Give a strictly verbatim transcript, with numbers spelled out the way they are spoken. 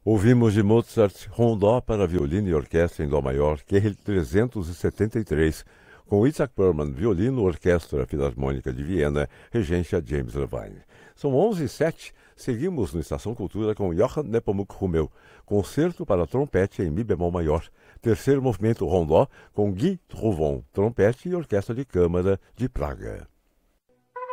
Ouvimos de Mozart Rondó para violino e orquestra em Dó maior, Q L trezentos e setenta e três, com Isaac Perman, violino, Orquestra Filarmônica de Viena, regência James Levine. São onze e sete, seguimos no Estação Cultura com Johann Nepomuk Hummel, concerto para trompete em Mi bemol maior, terceiro movimento Rondó, com Guy Trouvon, trompete e orquestra de câmara de Praga.